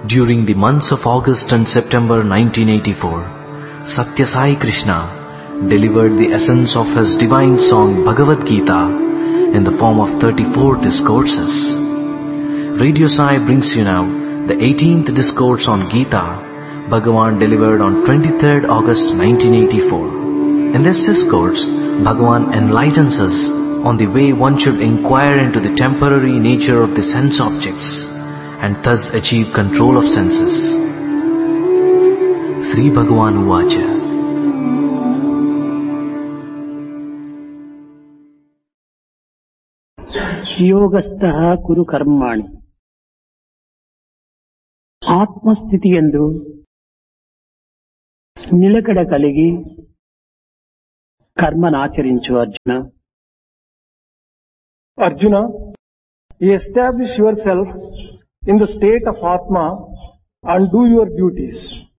During the months of August and September 1984, Satya Sai Krishna delivered the essence of his divine song Bhagavad Gita in the form of 34 discourses. Radio Sai brings you now the 18th discourse on Gita, Bhagavan delivered on 23rd August 1984. In this discourse, Bhagavan enlightens us on the way one should inquire into the temporary nature of the sense objects and thus achieve control of senses. Sri Bhagavan Uvacha. యోగస్థః కురు కర్మాణి. ఆత్మస్థితి యందు నిలకడ కలిగి కర్మనాచరించు Arjuna. Arjuna, establish yourself in the state of Atma and do your duties.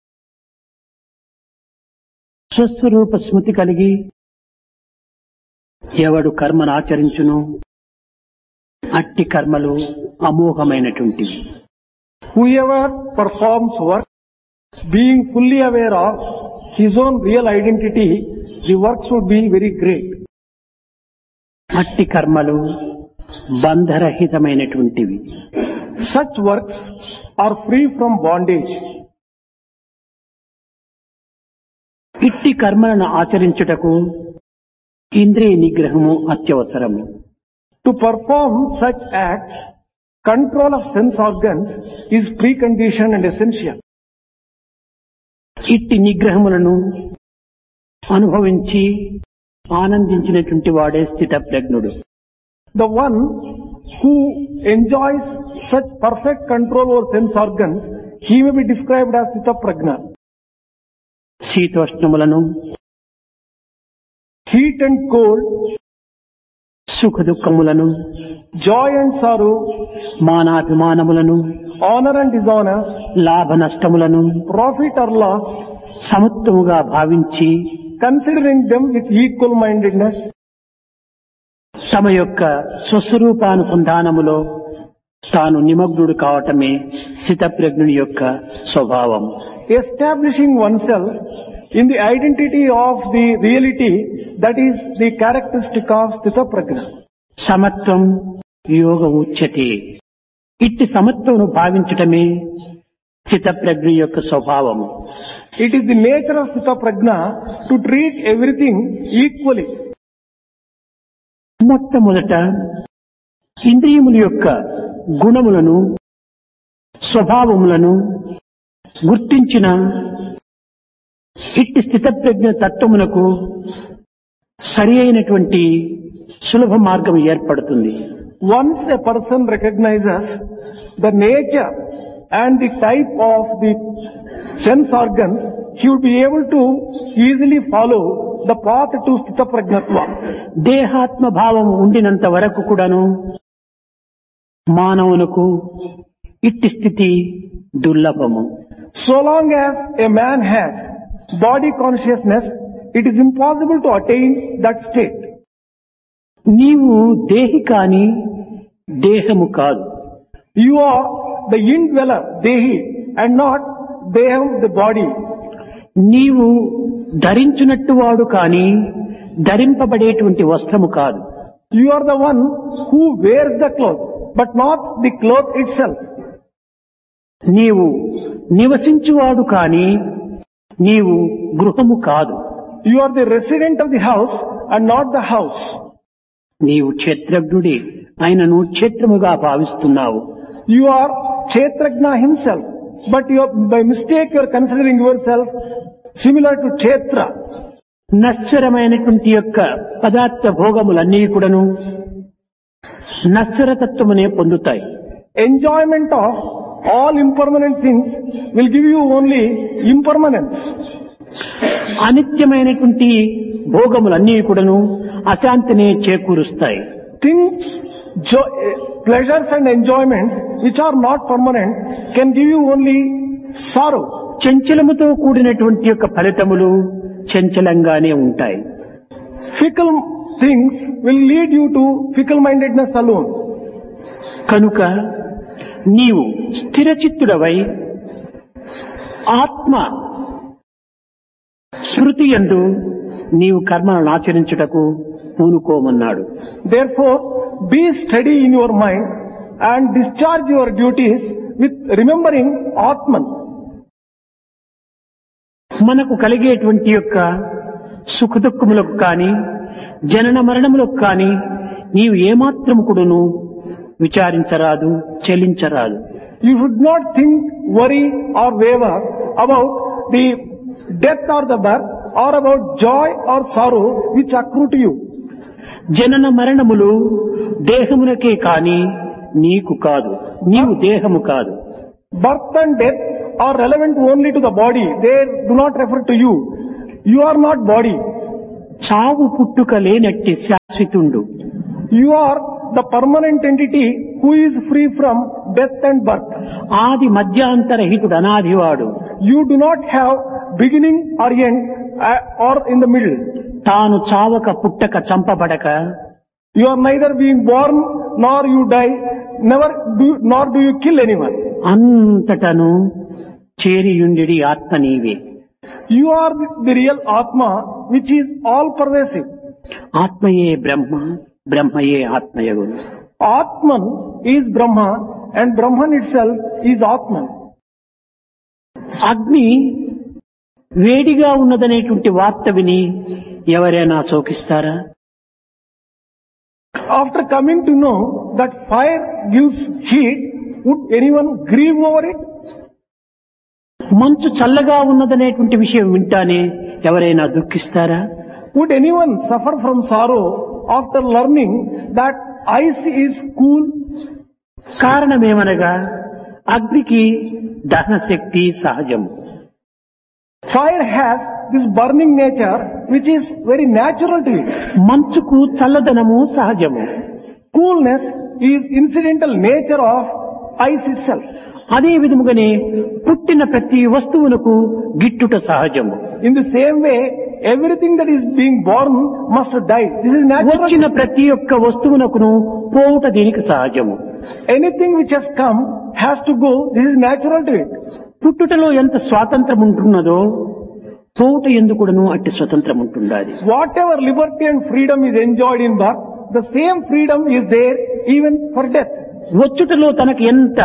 స్వస్వరూప స్మృతి కలిగి ఎవడు కర్మనాచరించును అట్టి కర్మలు అమోఘమైనటువంటివి. Whoever performs work, being fully aware of his own real identity, the works would be very great. అట్టి కర్మలు బంధరహితమైనటువంటివి. Such works are free from bondage. ఇట్టి కర్మలను ఆచరించుటకు ఇంద్రియ నిగ్రహము అత్యవసరము. To perform such acts, control of sense organs is precondition and essential. ఇట్టి నిగ్రహములను అనుభవించి ఆనందించినటువంటి వాడే స్థితప్రజ్ఞుడు. The one who enjoys such perfect control over sense organs, he may be described as Sthitaprajna. శీతోష్ణములను, Heat and cold, సుఖ దుఃఖములను, joy and sorrow, మానాభిమానములను, honor and dishonor, లాభ నష్టములను profit or loss, సమత్వముగా భావించి considering them with equal mindedness, తమ యొక్క స్వస్వరూపానుసంధానములో తాను నిమగ్నుడు కావటమే స్థితప్రజ్ఞుని యొక్క స్వభావం. establishing oneself in the identity of the reality, that is the characteristic of Sthitaprajna. సమత్వం యోగ ఉచ్యతే. ఇట్టి సమత్వమును భావించటమే స్థితప్రజ్ఞ యొక్క స్వభావము. It is the nature of Sthitaprajna to treat everything equally. మొట్టమొదట ఇంద్రియముల యొక్క గుణములను, స్వభావములను గుర్తించిన ఇట్టి స్థితప్రజ్ఞ తత్వమునకు సరి అయినటువంటి సులభ మార్గం ఏర్పడుతుంది. Once a person recognizes the nature and the type of the sense organs, he would be able to easily follow the path to Sthitaprajnatva. దేహాత్మ భావం ఉండినంత వరకు కూడాను మానవునకు ఇట్టి స్థితి దుర్లభము. So long as a man has body consciousness, it is impossible to attain that state. నీవు దేహి కాని దేహము కాదు. You are the indweller, Dehi, and not Deham, the body. నీవు ధరించునట్టు వాడు కాని ధరింపబడేటువంటి వస్త్రము కాదు. You are the one who wears the cloth, but not the cloth itself. నీవు నివసించువాడు కాని నీవు గృహము కాదు. You are the resident of the house and not the house. నీవు క్షేత్రజ్ఞుడే ఆయనను క్షేత్రముగా భావిస్తున్నావు. You are Kshetrajna himself, but by mistake you are considering yourself similar to Kshetra. నశ్వరమైనటువంటి యొక్క పదార్థ భోగములన్నీ కూడాను నశ్వరతత్వమునే పొందుతాయి. Enjoyment of all impermanent things will give you only impermanence. అనిత్యమైనటువంటి భోగములన్నీ కూడాను అశాంతిని చేకూరుస్తాయి. Things, pleasures and enjoyments which are not permanent can give you only sorrow. చంచలముతో కూడినటువంటి యొక్క ఫలితములు చంచలంగానే ఉంటాయి. Fickle things will lead you to fickle-mindedness alone. కనుక నీవు స్థిరచిత్తుడవై ఆత్మ స్మృతి యందు నీవు కర్మలను ఆచరించుటకు పూనుకోమన్నాడు. Therefore, be steady in your mind and discharge your duties with remembering Atman. మనకు కలిగేటువంటి యొక్క సుఖదుఖములకు కానీ జనన మరణములకు కానీ నీవు ఏమాత్రము కూడాను విచారించరాదు, చెలించరాదు. You should not think, worry or waver about the death or the birth or about joy or sorrow which accrue to you. జనన మరణములు దేహమునకే కాని నీకు కాదు, నీవు దేహము కాదు. Birth and death are relevant only to the body. They do not refer to you. You are not body. చావు పుట్టుక లేనట్టి శాశ్వతుండు. You are the permanent entity who is free from death and birth. ఆది మధ్యాంతరహితుడు అనాదివాడు. You do not have beginning or end or in the middle. తాను చావక పుట్టక చంపబడక You are neither being born nor you die, nor do you kill anyone. అంతటను చేరియుండి ఆత్మ నీవే. You are the real Atma which is all pervasive. ఆత్మయే బ్రహ్మ, బ్రహ్మయే ఆత్మయగును. Atman is Brahma and Brahman itself is Atman. అగ్ని వేడిగా ఉన్నదనేటువంటి వార్త విని ఎవరైనా శోకిస్తారా? After coming to know that fire gives heat, would anyone grieve over it? మంచు చల్లగా ఉన్నదనేటువంటి విషయం వింటానే ఎవరైనా దుఃఖిస్తారా? Would anyone suffer from sorrow after learning that ice is cool? కారణమేమనగా అగ్నికి దహన శక్తి సహజం. Fire has this burning nature which is very natural to it. మంచుకు చల్లదనము సహజము. Coolness is incidental nature of ice itself. అదే విధముగానే పుట్టిన ప్రతి వస్తువులకు గిట్టుట సహజము. In the same way, everything that is being born must die. This is natural. వచ్చిన ప్రతి ఒక్క వస్తువునకును పోవుట దీనికి సహజము. Anything which has come has to go. This is natural to it. పుట్టుటలో ఎంత స్వాతంత్రం ఉంటున్నదో పోవుట ఎందుకును అట్టి స్వతంత్రం ఉంటుండాలి. Whatever liberty and freedom is enjoyed in birth, the same freedom is there even for death. వచ్చుటలో తనకు ఎంత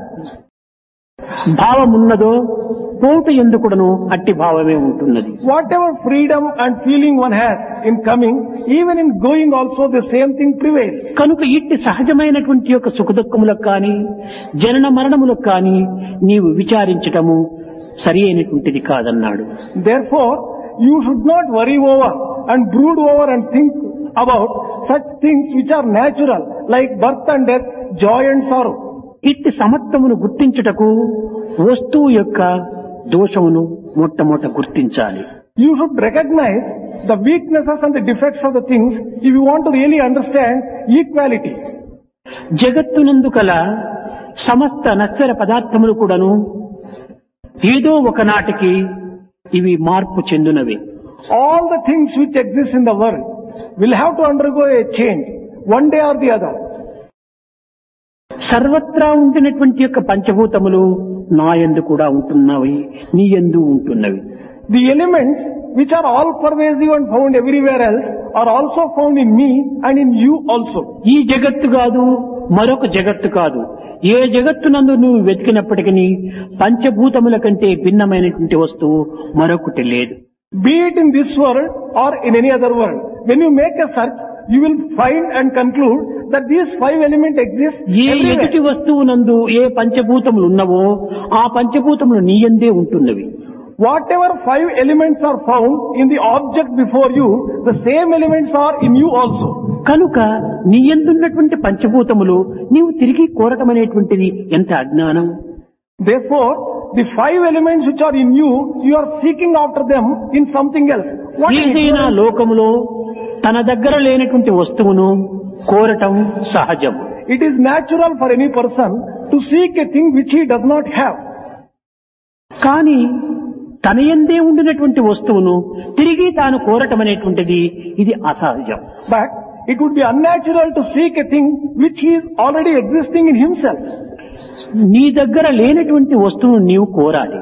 భావం ఉన్నదో పోవుట ఎందుకును అట్టి భావమే ఉంటున్నది. Whatever freedom and feeling one has in coming, even in going also the same thing prevails. కనుక ఇట్టి సహజమైనటువంటి యొక్క సుఖదుఖములకు కానీ జనన మరణములకు కానీ నీవు విచారించటము సరి అయినటువంటిది కాదన్నాడు. Therefore, you should not worry over and brood over and think about such things which are natural like birth and death, joy and sorrow. ఇట్టి సమత్వమును గుర్తించుటకు వస్తువు యొక్క దోషమును మొట్టమొదట గుర్తించాలి. You should recognize the weaknesses and the defects of the things if you want to really understand equality. జగత్తునందు కల సమస్త నశ్వర పదార్థములు కూడాను ఏదో ఒకనాటికి ఇవి మార్పు చెందునవి. All the things which exist in the world will have to undergo a change one day or the other. సర్వత్రా ఉండినటువంటి యొక్క పంచభూతములు నా యందు కూడా ఉంటున్నవి, నీ యందు ఉంటున్నవి. The elements which are all pervasive and found everywhere else are also found in me and in you also. ఈ జగత్తు కాదు, మరొక జగత్తు కాదు. ఏ జగత్తునందు నువ్వు వెతికినప్పటికీ పంచభూతముల కంటే భిన్నమైనటువంటి వస్తువు మరొకటి లేదు. Be it in this world or in any other world, when you make a search, you will find and conclude that these five elements exist ఏ ఎదుటి everywhere. వస్తువునందు ఏ పంచభూతములు ఉన్నవో ఆ పంచభూతములు నీ యందే ఉంటున్నవి. Whatever five elements are found in the object before you, the same elements are in you also. కనుక నీ యందున్నటువంటి పంచభూతములు నీవు తిరిగి కోరటం అనేటువంటిది ఎంత అజ్ఞానం. Therefore, the five elements which are in you, you are seeking after them in something else. What is ఏదైనా ignorance? లోకములో తన దగ్గర లేనటువంటి వస్తువును కోరటం సహజం. It is natural for any person to seek a thing which he does not have. కానీ తన యందే ఉండినటువంటి వస్తువును తిరిగి తాను కోరటం అనేటువంటిది ఇది అసహజం. But it would be unnatural to seek a thing which he is already existing in himself. నీ దగ్గర లేనటువంటి వస్తువును నీవు కోరాలి.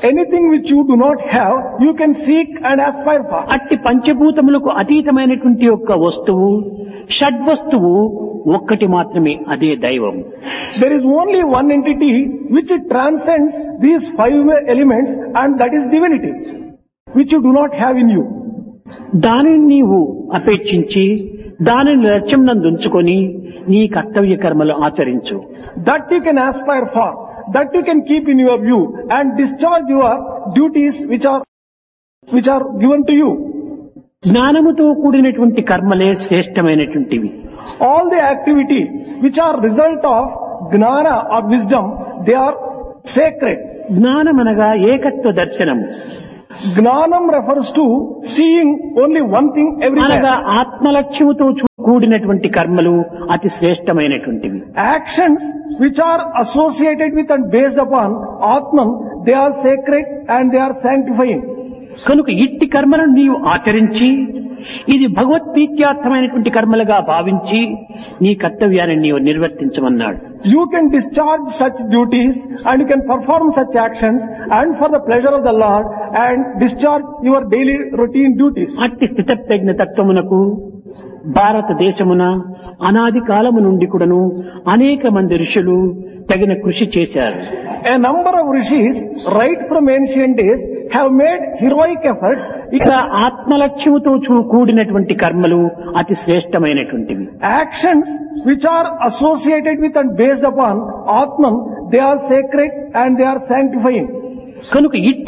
anything which you do not have, you can seek and aspire for. అట్టి పంచభూతములకు అతీతమైనటువంటి యొక్క వస్తువు షడ్వస్తువు ఒక్కటి మాత్రమే, అదే దైవం. There is only one entity which transcends these five elements, and that is divinity, which you do not have in you. దానిని నీవు అపేక్షించి దానిని లక్ష్యం నందుంచుకొని నీ కర్తవ్య కర్మలు ఆచరించు. That you can aspire for, that you can keep in your view and discharge your duties which are given to you. జ్ఞానముతో కూడినటువంటి కర్మలే శ్రేష్టమైనటువంటివి. All the activities which are result of gnana or wisdom, they are sacred. జ్ఞానమనగా ఏకత్వ దర్శనం, Gnanam refers to seeing only one thing అనగా everywhere. ఆత్మలక్ష్యముతో కూడినటువంటి కర్మలు అతి శ్రేష్టమైనటువంటివి. Actions which are associated with and based upon Atman, they are sacred and they are sanctifying. కనుక ఇట్టి కర్మలను నీవు ఆచరించి ఇది భగవత్ప్రీత్యార్థమైనటువంటి కర్మలుగా భావించి నీ కర్తవ్యాన్ని నీవు నిర్వర్తించమన్నాడు. You can discharge such duties and you can perform such actions and for the pleasure of the Lord and discharge your daily routine duties. అట్టి స్థితప్రజ్ఞ తత్వమునకు భారతదేశమున అనాది కాలము నుండి కూడాను అనేక మంది ఋషులు తగిన కృషి చేశారు. A number of rishis right from ancient days have made heroic efforts. ఇక ఆత్మలక్ష్యముతో కూడినటువంటి కర్మలు అతి శ్రేష్టమైనటువంటివి. Actions which are associated with and based upon Atman, they are sacred and they are sanctifying. కనుక ఇట్టి